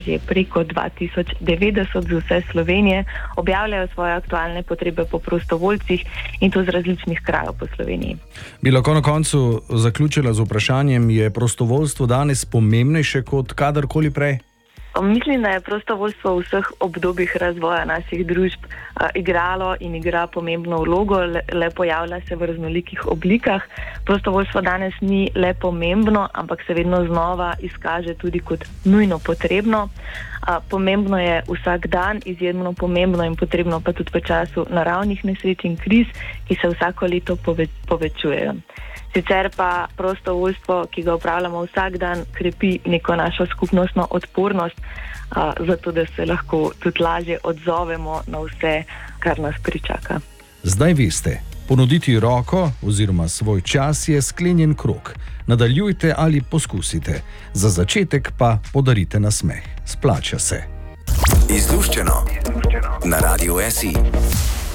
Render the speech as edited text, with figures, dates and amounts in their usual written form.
že preko 2090 z vse Slovenije objavljajo svoje aktualne potrebe po prostovoljcih in to z različnih krajev po Sloveniji. Bi lahko na koncu zaključila z vprašanjem, je prostovoljstvo danes pomembnejše kot kadarkoli prej? Mislim, da je prostovoljstvo v vseh obdobjih razvoja naših družb igralo in igra pomembno vlogo, le pojavlja se v raznolikih oblikah. Prostovoljstvo danes ni le pomembno, ampak se vedno znova izkaže tudi kot nujno potrebno. Pomembno je vsak dan, izjemno pomembno in potrebno pa tudi v času naravnih nesreč in kriz, ki se vsako leto povečujejo. Sicer pa prostovoljstvo, ki ga upravljamo vsak dan, krepi neko našo skupnostno odpornost, zato da se lahko tudi lažje odzovemo na vse, kar nas pričaka. Zdaj veste, ponuditi roko oziroma svoj čas je sklenjen krog. Nadaljujte ali poskusite. Za začetek pa podarite nasmeh. Splača se. Izluščeno na Radiu SI.